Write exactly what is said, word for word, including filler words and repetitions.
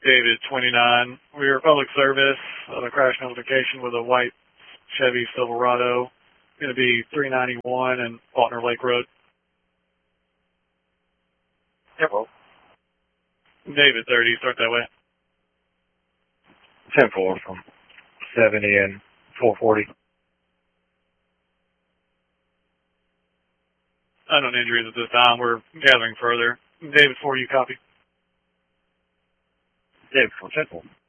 David, twenty-nine. We are public service on a crash notification with a white Chevy Silverado. Going to be three ninety-one and Faulkner Lake Road. Hello. David, thirty. Start that way. ten four from seventy and four forty. Unknown injuries at this time. We're gathering further. David, four, you copy? David, four ten four.